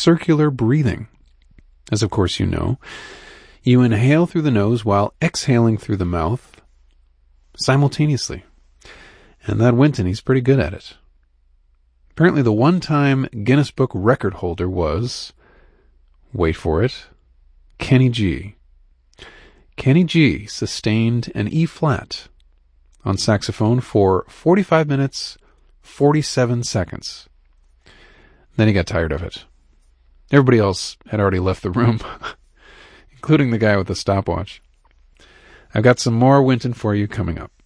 circular breathing. As of course you know, you inhale through the nose while exhaling through the mouth simultaneously. And that Wynton, he's pretty good at it. Apparently the one-time Guinness Book record holder was, wait for it, Kenny G. Kenny G sustained an E-flat on saxophone for 45 minutes, 47 seconds. Then he got tired of it. Everybody else had already left the room, including the guy with the stopwatch. I've got some more Wynton for you coming up.